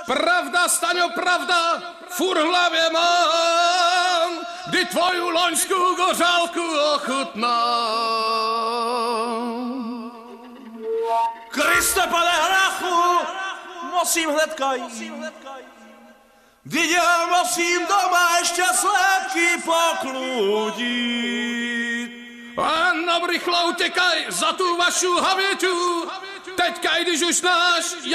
Pravda, Staňo, pravda, furt v hlavě mám, kdy tvoju loňskou gořálku ochutnám. Kriste, pane hrachu, musím hnedka jít. Vždyť já musím doma ještě slédky pokludit. Ano, rychle utěkaj za tu vašu havětu, teďka, když už náš